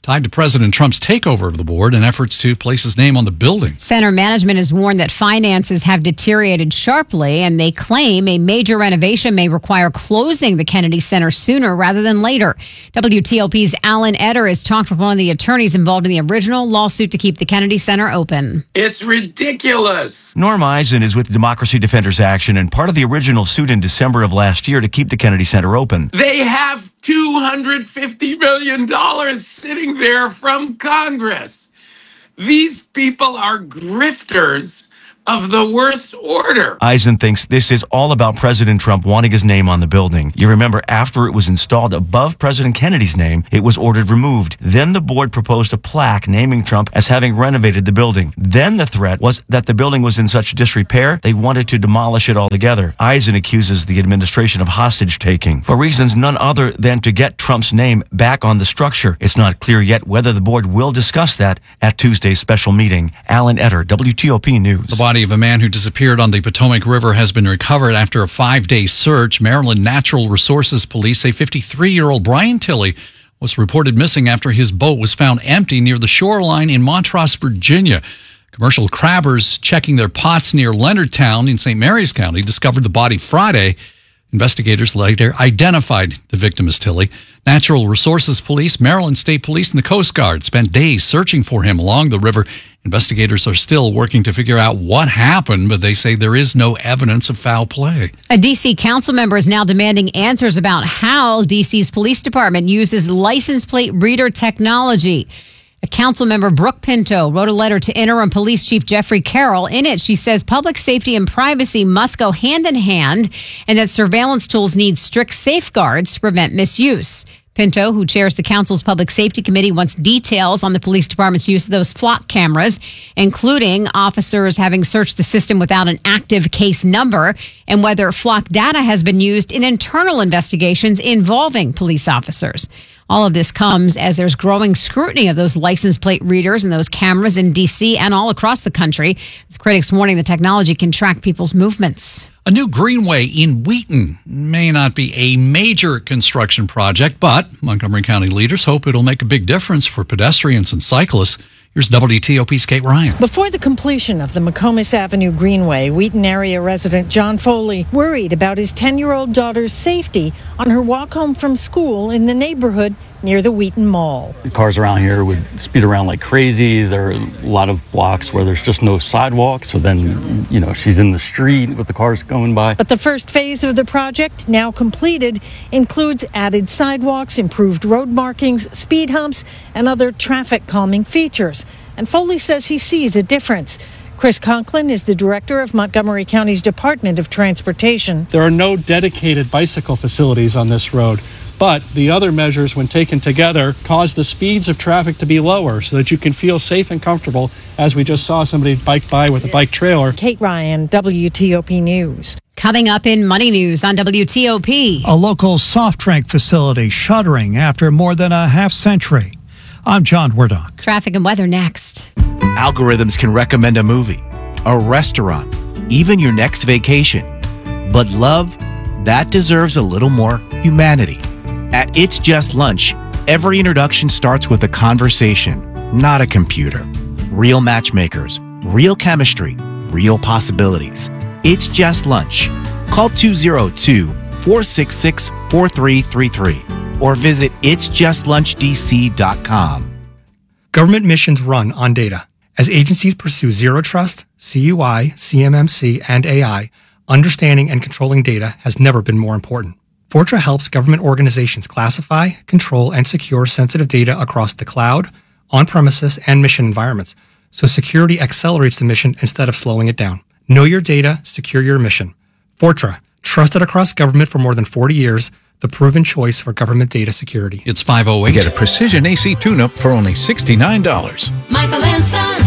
tied to President Trump's takeover of the board and efforts to place his name on the building. Center management has warned that finances have deteriorated sharply, and they claim a major renovation may require closing the Kennedy Center sooner rather than later. W T O P's Alan Etter has talked with one of the attorneys involved in the original lawsuit to keep the Kennedy Center open. It's ridiculous. Norm Eisen is with Democracy Defenders Action and part of the original suit in December of last year to keep the Kennedy Center open. They have two hundred fifty million dollars sitting there from Congress. These people are grifters of the worst order. Eisen thinks this is all about President Trump wanting his name on the building. You remember, after it was installed above President Kennedy's name, it was ordered removed. Then the board proposed a plaque naming Trump as having renovated the building. Then the threat was that the building was in such disrepair, they wanted to demolish it altogether. Eisen accuses the administration of hostage-taking for reasons none other than to get Trump's name back on the structure. It's not clear yet whether the board will discuss that at Tuesday's special meeting. Alan Etter, W T O P News. The body of a man who disappeared on the Potomac River has been recovered after a five-day search. Maryland Natural Resources Police say fifty-three-year-old Brian Tilley was reported missing after his boat was found empty near the shoreline in Montrose, Virginia. Commercial crabbers checking their pots near Leonardtown in Saint Mary's County discovered the body Friday. Investigators later identified the victim as Tilley. Natural Resources Police, Maryland State Police, and the Coast Guard spent days searching for him along the river. Investigators are still working to figure out what happened, but they say there is no evidence of foul play. A D C council member is now demanding answers about how D C's police department uses license plate reader technology. A council member, Brooke Pinto, wrote a letter to Interim Police Chief Jeffrey Carroll. In it, she says public safety and privacy must go hand in hand and that surveillance tools need strict safeguards to prevent misuse. Pinto, who chairs the council's public safety committee, wants details on the police department's use of those flock cameras, including officers having searched the system without an active case number and whether flock data has been used in internal investigations involving police officers. All of this comes as there's growing scrutiny of those license plate readers and those cameras in D C and all across the country, with critics warning the technology can track people's movements. A new greenway in Wheaton may not be a major construction project, but Montgomery County leaders hope it'll make a big difference for pedestrians and cyclists. Here's W T O P's Kate Ryan. Before the completion of the McComas Avenue Greenway, Wheaton area resident John Foley worried about his ten-year-old daughter's safety on her walk home from school in the neighborhood near the Wheaton Mall. Cars around here would speed around like crazy. There are a lot of blocks where there's just no sidewalk, so then, you know, she's in the street with the cars going by. But the first phase of the project, now completed, includes added sidewalks, improved road markings, speed humps, and other traffic calming features. And Foley says he sees a difference. Chris Conklin is the director of Montgomery County's Department of Transportation. There are no dedicated bicycle facilities on this road, but the other measures, when taken together, cause the speeds of traffic to be lower so that you can feel safe and comfortable, as we just saw somebody bike by with a bike trailer. Kate Ryan, W T O P News. Coming up in Money News on W T O P. A local soft drink facility shuttering after more than a half century. I'm John Wardock. Traffic and weather next. Algorithms can recommend a movie, a restaurant, even your next vacation. But love, that deserves a little more humanity. At It's Just Lunch, every introduction starts with a conversation, not a computer. Real matchmakers, real chemistry, real possibilities. It's Just Lunch. Call two oh two, four six six, four three three three or visit its just lunch d c dot com. Government missions run on data. As agencies pursue zero trust, C U I, C M M C, and A I, understanding and controlling data has never been more important. Fortra helps government organizations classify, control, and secure sensitive data across the cloud, on-premises, and mission environments, so security accelerates the mission instead of slowing it down. Know your data, secure your mission. Fortra, trusted across government for more than forty years, the proven choice for government data security. It's five oh eight. Get a precision A C tune-up for only sixty-nine dollars. Michael and Son.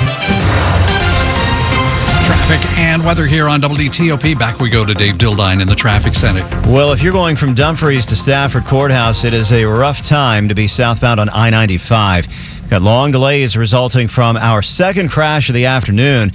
Traffic and weather here on W T O P. Back we go to Dave Dildine in the traffic center. Well, if you're going from Dumfries to Stafford Courthouse, it is a rough time to be southbound on I ninety-five. Got long delays resulting from our second crash of the afternoon.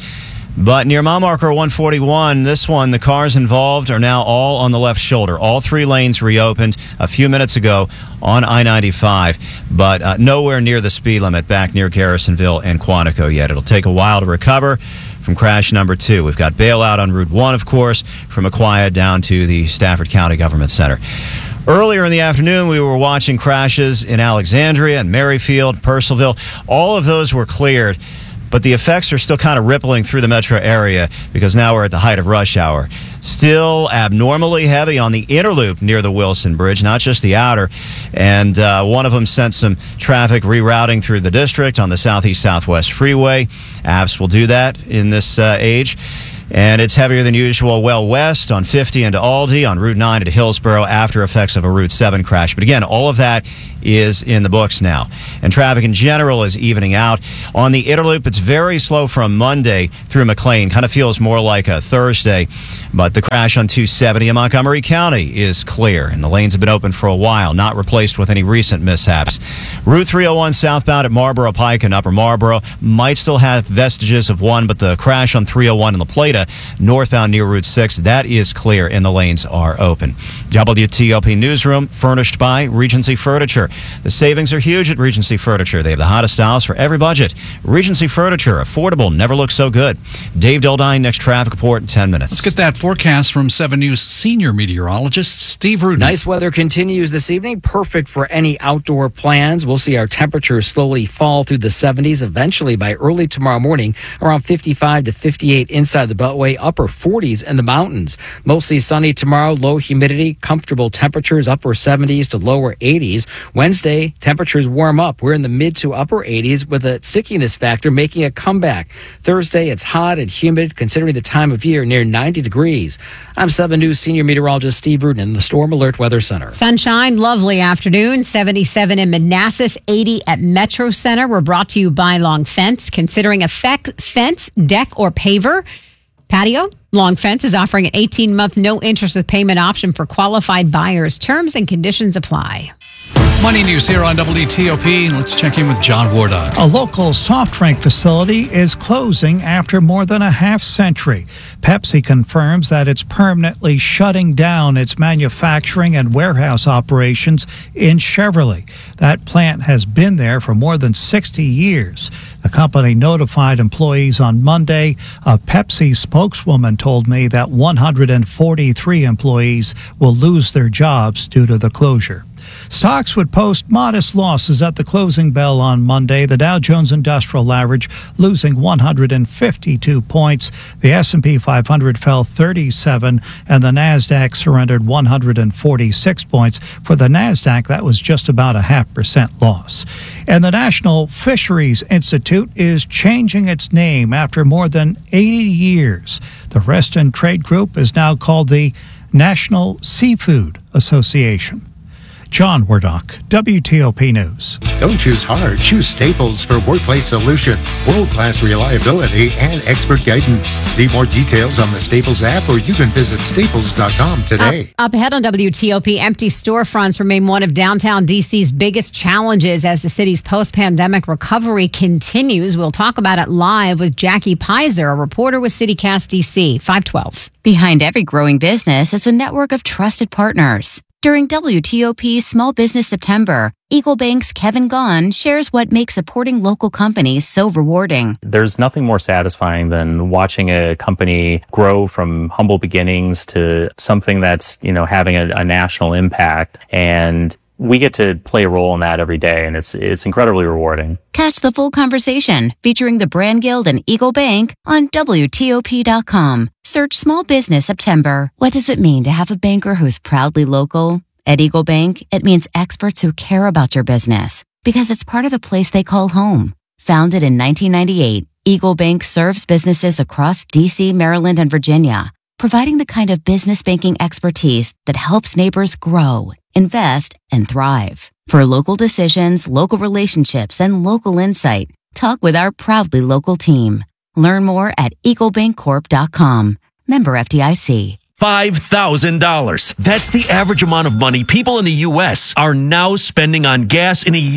But near mile marker one forty-one, this one, the cars involved are now all on the left shoulder. All three lanes reopened a few minutes ago on I ninety-five, but uh, nowhere near the speed limit back near Garrisonville and Quantico yet. It'll take a while to recover from crash number two. We've got bailout on Route one, of course, from Aquia down to the Stafford County Government Center. Earlier in the afternoon, we were watching crashes in Alexandria and Merrifield, Purcellville. All of those were cleared, but the effects are still kind of rippling through the metro area because now we're at the height of rush hour. Still abnormally heavy on the inner loop near the Wilson Bridge, not just the outer. And uh, one of them sent some traffic rerouting through the district on the Southeast Southwest Freeway. Apps will do that in this uh, age. And it's heavier than usual well west on fifty into Aldi, on Route nine at Hillsborough, after effects of a Route seven crash. But again, all of that is in the books now. And traffic in general is evening out. On the inner loop, it's very slow from Monday through McLean. Kind of feels more like a Thursday. But the crash on two seventy in Montgomery County is clear, and the lanes have been open for a while, not replaced with any recent mishaps. Route three oh one southbound at Marlboro Pike and Upper Marlboro might still have vestiges of one, but the crash on three oh one in La Plata, northbound near Route six, that is clear and the lanes are open. W T O P Newsroom, furnished by Regency Furniture. The savings are huge at Regency Furniture. They have the hottest styles for every budget. Regency Furniture, affordable, never looked so good. Dave Dildine, next traffic report in ten minutes. Let's get that forecast from seven News senior meteorologist Steve Rudin. Nice weather continues this evening, perfect for any outdoor plans. We'll see our temperatures slowly fall through the seventies, eventually by early tomorrow morning, around fifty-five to fifty-eight inside the Beltway, upper forties in the mountains. Mostly sunny tomorrow, low humidity, comfortable temperatures, upper seventies to lower eighties. Wednesday, temperatures warm up. We're in the mid to upper eighties with a stickiness factor making a comeback. Thursday, it's hot and humid considering the time of year, near ninety degrees. I'm seven News senior meteorologist Steve Rudin in the Storm Alert Weather Center. Sunshine, lovely afternoon. seventy-seven in Manassas, eighty at Metro Center. We're brought to you by Long Fence. Considering a fe- fence, deck, or paver, patio, Long Fence is offering an eighteen-month no-interest with payment option for qualified buyers. Terms and conditions apply. Money News here on W T O P. Let's check in with John Wardock. A local soft drink facility is closing after more than a half century. Pepsi confirms that it's permanently shutting down its manufacturing and warehouse operations in Cheverly. That plant has been there for more than sixty years. The company notified employees on Monday. A Pepsi spokeswoman told me that one hundred forty-three employees will lose their jobs due to the closure. Stocks would post modest losses at the closing bell on Monday. The Dow Jones Industrial Average losing one hundred fifty-two points. The S and P five hundred fell thirty-seven, and the Nasdaq surrendered one hundred forty-six points. For the Nasdaq, that was just about a half percent loss. And the National Fisheries Institute is changing its name after more than eighty years. The Reston Trade Group is now called the National Seafood Association. John Wardock, W T O P News. Don't choose hard. Choose Staples for workplace solutions. World-class reliability and expert guidance. See more details on the Staples app, or you can visit staples dot com today. Up, up ahead on W T O P, empty storefronts remain one of downtown D C's biggest challenges as the city's post-pandemic recovery continues. We'll talk about it live with Jackie Pizer, a reporter with CityCast D C, five twelve. Behind every growing business is a network of trusted partners. During W T O P's Small Business September, Eagle Bank's Kevin Gaughan shares what makes supporting local companies so rewarding. There's nothing more satisfying than watching a company grow from humble beginnings to something that's, you know, having a, a national impact. And we get to play a role in that every day, and it's it's incredibly rewarding. Catch the full conversation featuring the Brand Guild and Eagle Bank on W T O P dot com. Search Small Business September. What does it mean to have a banker who's proudly local? At Eagle Bank, it means experts who care about your business because it's part of the place they call home. Founded in nineteen ninety-eight, Eagle Bank serves businesses across D C, Maryland, and Virginia, providing the kind of business banking expertise that helps neighbors grow, invest, and thrive. For local decisions, local relationships, and local insight, talk with our proudly local team. Learn more at eagle bank corp dot com. Member F D I C. five thousand dollars. That's the average amount of money people in the U S are now spending on gas in a year.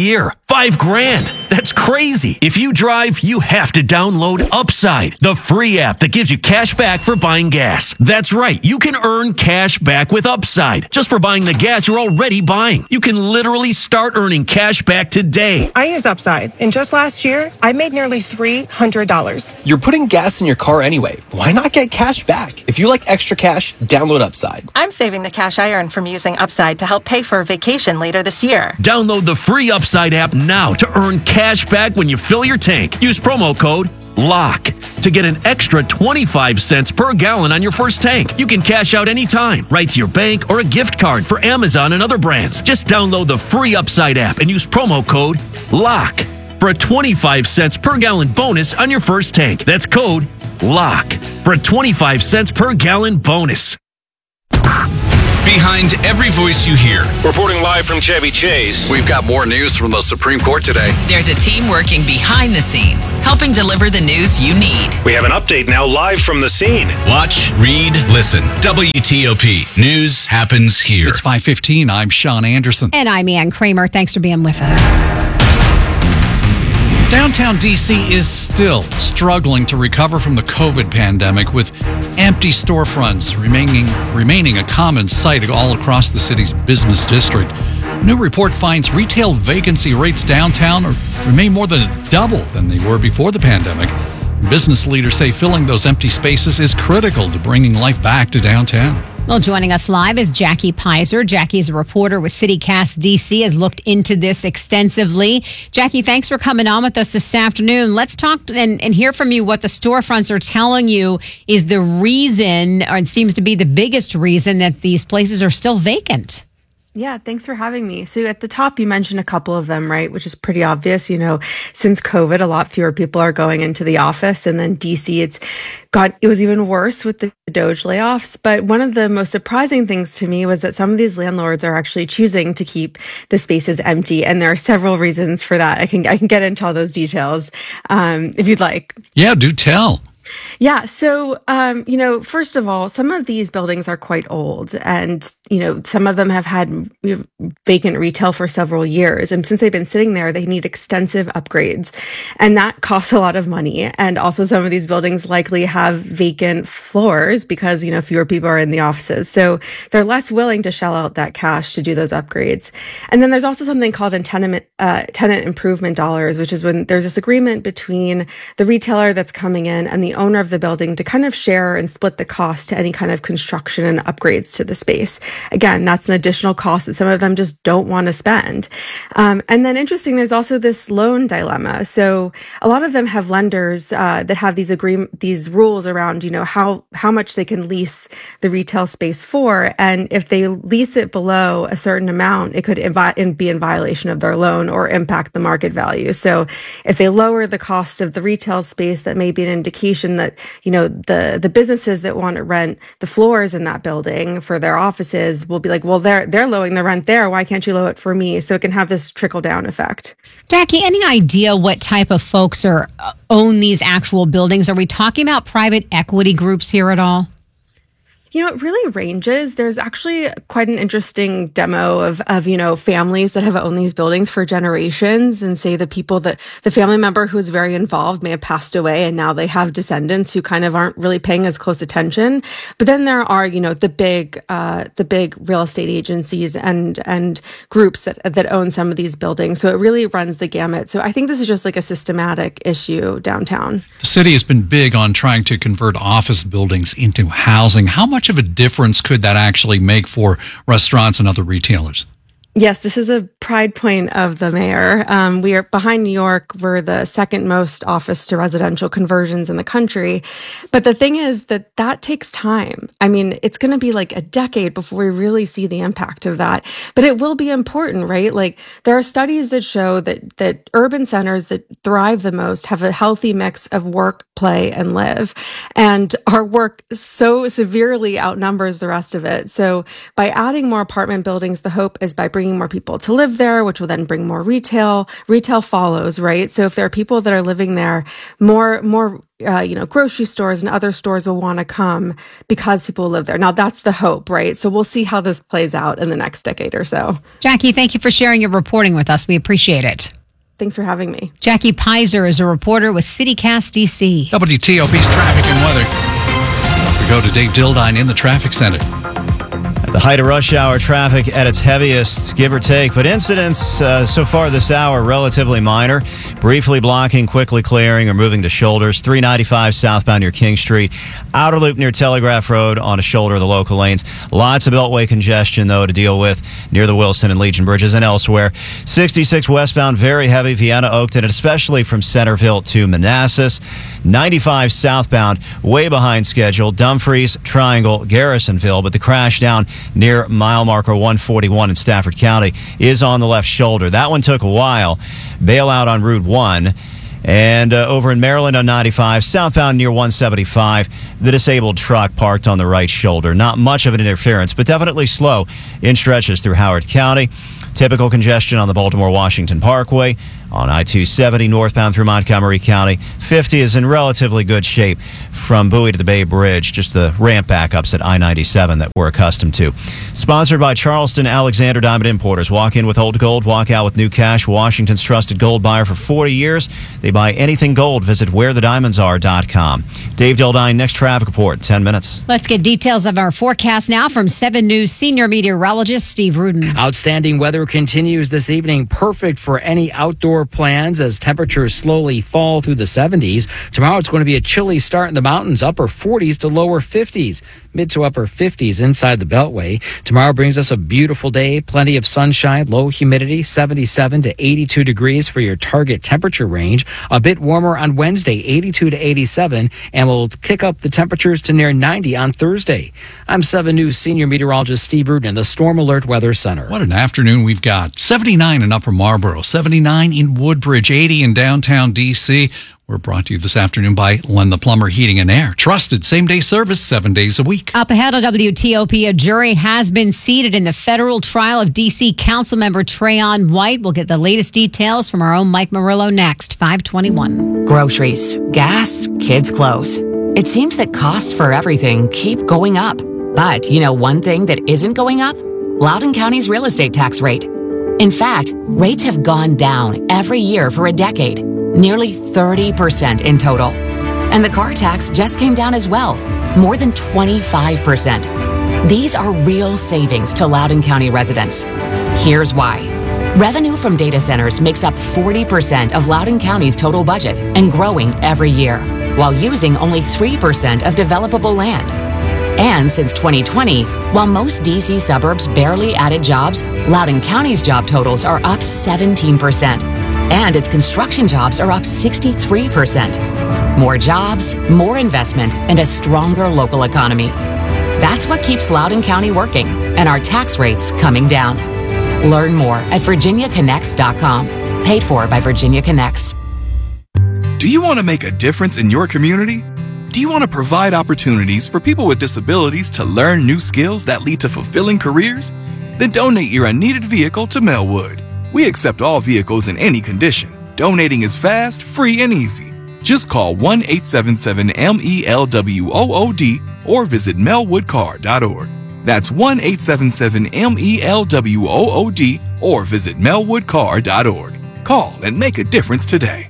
Five grand. That's crazy. If you drive, you have to download Upside, the free app that gives you cash back for buying gas. That's right. You can earn cash back with Upside just for buying the gas you're already buying. You can literally start earning cash back today. I use Upside, and just last year, I made nearly three hundred dollars. You're putting gas in your car anyway. Why not get cash back? If you like extra cash, download Upside. I'm saving the cash I earn from using Upside to help pay for a vacation later this year. Download the free Upside app now to earn cash back when you fill your tank. Use promo code LOCK to get an extra twenty-five cents per gallon on your first tank. You can cash out anytime, right to your bank or a gift card for Amazon and other brands. Just download the free Upside app and use promo code LOCK for a twenty-five cents per gallon bonus on your first tank. That's code LOCK for a twenty-five cents per gallon bonus. Behind every voice you hear. Reporting live from Chevy Chase. We've got more news from the Supreme Court today. There's a team working behind the scenes, helping deliver the news you need. We have an update now live from the scene. Watch, read, listen. W T O P. News happens here. It's five fifteen. I'm Sean Anderson. And I'm Ann Kramer. Thanks for being with us. Downtown D C is still struggling to recover from the COVID pandemic, with empty storefronts remaining remaining a common sight all across the city's business district. A new report finds retail vacancy rates downtown remain more than double than they were before the pandemic. Business leaders say filling those empty spaces is critical to bringing life back to downtown. Well, joining us live is Jackie Pizer. Jackie is a reporter with CityCast D C, has looked into this extensively. Jackie, thanks for coming on with us this afternoon. Let's talk and, and hear from you what the storefronts are telling you is the reason, or it seems to be the biggest reason, that these places are still vacant. Yeah, thanks for having me. So at the top, you mentioned a couple of them, right? Which is pretty obvious. You know, since COVID, a lot fewer people are going into the office. And then D C, it's got, it was even worse with the Doge layoffs. But one of the most surprising things to me was that some of these landlords are actually choosing to keep the spaces empty. And there are several reasons for that. I can, I can get into all those details um, if you'd like. Yeah, do tell. Yeah. So, um, you know, first of all, some of these buildings are quite old, and, you know, some of them have had you know, vacant retail for several years. And since they've been sitting there, they need extensive upgrades, and that costs a lot of money. And also some of these buildings likely have vacant floors because, you know, fewer people are in the offices. So they're less willing to shell out that cash to do those upgrades. And then there's also something called in tenant, uh, tenant improvement dollars, which is when there's this agreement between the retailer that's coming in and the owner of the building to kind of share and split the cost to any kind of construction and upgrades to the space. Again, that's an additional cost that some of them just don't want to spend. Um, and then interesting, there's also this loan dilemma. So a lot of them have lenders uh, that have these agreement, these rules around, you know, how, how much they can lease the retail space for. And if they lease it below a certain amount, it could invi- be in violation of their loan or impact the market value. So if they lower the cost of the retail space, that may be an indication that, you know, the, the businesses that want to rent the floors in that building for their offices will be like, well, they're, they're lowering the rent there. Why can't you lower it for me? So it can have this trickle down effect. Jackie, any idea what type of folks are own these actual buildings? Are we talking about private equity groups here at all? You know, it really ranges. There's actually quite an interesting demo of, of, you know, families that have owned these buildings for generations, and say the people that the family member who's very involved may have passed away, and now they have descendants who kind of aren't really paying as close attention. But then there are, you know, the big, uh, the big real estate agencies and, and groups that, that own some of these buildings. So it really runs the gamut. So I think this is just like a systematic issue downtown. The city has been big on trying to convert office buildings into housing. How much of a difference could that actually make for restaurants and other retailers? Yes, this is a pride point of the mayor. Um, we are behind New York. We're the second most office to residential conversions in the country. But the thing is that that takes time. I mean, it's going to be like a decade before we really see the impact of that. But it will be important, right? Like there are studies that show that, that urban centers that thrive the most have a healthy mix of work, play, and live. And our work so severely outnumbers the rest of it. So by adding more apartment buildings, the hope is by bringing bringing more people to live there, which will then bring more retail. Retail follows, right? So if there are people that are living there, more, more, uh, you know, grocery stores and other stores will want to come because people live there. Now that's the hope, right? So we'll see how this plays out in the next decade or so. Jackie, thank you for sharing your reporting with us. We appreciate it. Thanks for having me. Jackie Pizer is a reporter with CityCast D C. W T O P's traffic and weather. We go to Dave Dildine in the traffic center. The height of rush hour traffic at its heaviest, give or take, but incidents uh, so far this hour relatively minor. Briefly blocking, quickly clearing, or moving to shoulders. three ninety-five southbound near King Street. Outer loop near Telegraph Road on a shoulder of the local lanes. Lots of beltway congestion, though, to deal with near the Wilson and Legion bridges and elsewhere. sixty-six westbound, very heavy, Vienna, Oakton, and especially from Centerville to Manassas. ninety-five southbound, way behind schedule. Dumfries, Triangle, Garrisonville, but the crash down near mile marker one forty-one in Stafford County is on the left shoulder. That one took a while. Bailout on Route one. And uh, over in Maryland on ninety-five, southbound near one seventy-five, the disabled truck parked on the right shoulder. Not much of an interference, but definitely slow in stretches through Howard County. Typical congestion on the Baltimore-Washington Parkway. On I two seventy northbound through Montgomery County. fifty is in relatively good shape from Bowie to the Bay Bridge, just the ramp backups at I ninety-seven that we're accustomed to. Sponsored by Charleston Alexander Diamond Importers. Walk in with old gold, walk out with new cash. Washington's trusted gold buyer for forty years. They buy anything gold. Visit where the diamonds are dot com. Dave Dildine, next traffic report, ten minutes. Let's get details of our forecast now from seven News senior meteorologist Steve Rudin. Outstanding weather continues this evening, perfect for any outdoor plans as temperatures slowly fall through the seventies. Tomorrow it's going to be a chilly start in the mountains, upper forties to lower fifties. Mid to upper fifties inside the Beltway. Tomorrow brings us a beautiful day, plenty of sunshine, low humidity, seventy-seven to eighty-two degrees for your target temperature range. A bit warmer on Wednesday, eighty-two to eighty-seven, and we'll kick up the temperatures to near ninety on Thursday. I'm seven News senior meteorologist Steve Rudin in the Storm Alert Weather Center. What an afternoon we've got. seventy-nine in Upper Marlboro, seventy-nine in Woodbridge, eighty in downtown D C. We're brought to you this afternoon by Len the Plumber Heating and Air. Trusted same-day service, seven days a week. Up ahead on W T O P, a jury has been seated in the federal trial of D C Councilmember Trayon White. We'll get the latest details from our own Mike Murillo next, five twenty-one. Groceries, gas, kids' clothes. It seems that costs for everything keep going up. But you know one thing that isn't going up? Loudoun County's real estate tax rate. In fact, rates have gone down every year for a decade, nearly thirty percent in total. And the car tax just came down as well, more than twenty-five percent. These are real savings to Loudoun County residents. Here's why. Revenue from data centers makes up forty percent of Loudoun County's total budget and growing every year, while using only three percent of developable land. And since twenty twenty, while most D C suburbs barely added jobs, Loudoun County's job totals are up seventeen percent. And its construction jobs are up sixty-three percent. More jobs, more investment, and a stronger local economy. That's what keeps Loudoun County working and our tax rates coming down. Learn more at virginia connects dot com. Paid for by Virginia Connects. Do you want to make a difference in your community? Do you want to provide opportunities for people with disabilities to learn new skills that lead to fulfilling careers? Then donate your unneeded vehicle to Melwood. We accept all vehicles in any condition. Donating is fast, free, and easy. Just call one eight seven seven M E L W O O D or visit melwood car dot org. That's one eight seven seven M E L W O O D or visit melwood car dot org. Call and make a difference today.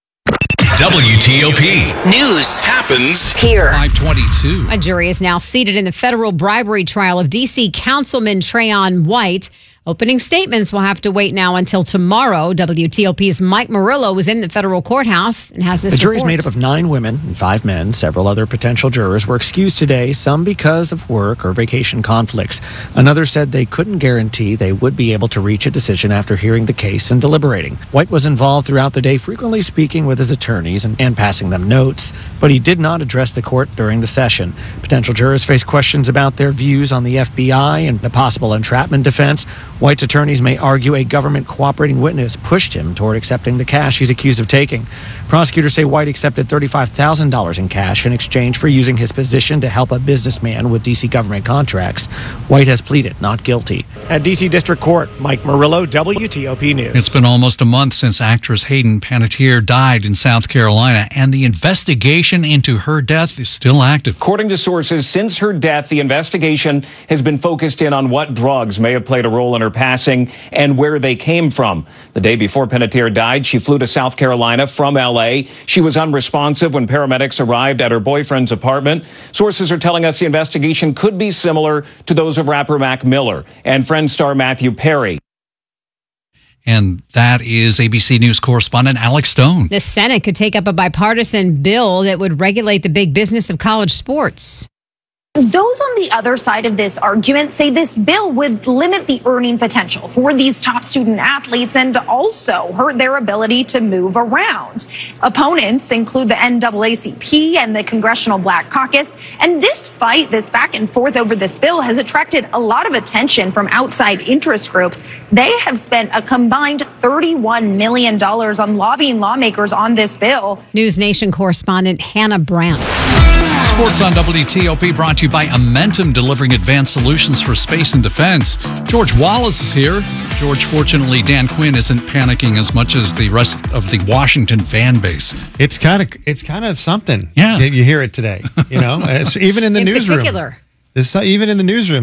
W T O P News happens here. five twenty-two. A jury is now seated in the federal bribery trial of D C Councilman Trayon White. Opening statements will have to wait now until tomorrow. W T O P's Mike Murillo was in the federal courthouse and has this The jury is report. made up of nine women and five men. Several other potential jurors were excused today, some because of work or vacation conflicts. Another said they couldn't guarantee they would be able to reach a decision after hearing the case and deliberating. White was involved throughout the day, frequently speaking with his attorneys and, and passing them notes, but he did not address the court during the session. Potential jurors face questions about their views on the F B I and the possible entrapment defense. White's attorneys may argue a government cooperating witness pushed him toward accepting the cash he's accused of taking. Prosecutors say White accepted thirty-five thousand dollars in cash in exchange for using his position to help a businessman with D C government contracts. White has pleaded not guilty. At D C District Court, Mike Murillo, W T O P News. It's been almost a month since actress Hayden Panettiere died in South Carolina, and the investigation into her death is still active. According to sources, since her death, the investigation has been focused in on what drugs may have played a role in her passing and where they came from. The day before Panettiere died, she flew to South Carolina from L A. She was unresponsive when paramedics arrived at her boyfriend's apartment. Sources are telling us the investigation could be similar to those of rapper Mac Miller and Friends star Matthew Perry. And that is A B C News correspondent Alex Stone. The Senate could take up a bipartisan bill that would regulate the big business of college sports. Those on the other side of this argument say this bill would limit the earning potential for these top student athletes and also hurt their ability to move around. Opponents include the N double A C P and the Congressional Black Caucus. And this fight, this back and forth over this bill, has attracted a lot of attention from outside interest groups. They have spent a combined thirty-one million dollars on lobbying lawmakers on this bill. News Nation correspondent Hannah Brandt. Sports on W T O P brought to you by Amentum, delivering advanced solutions for space and defense. George Wallace is here. George, fortunately, Dan Quinn isn't panicking as much as the rest of the Washington fan base. It's kind of it's kind of something. Yeah, you hear it today. You know, it's, even in the in newsroom. Particular. This, even in the newsroom.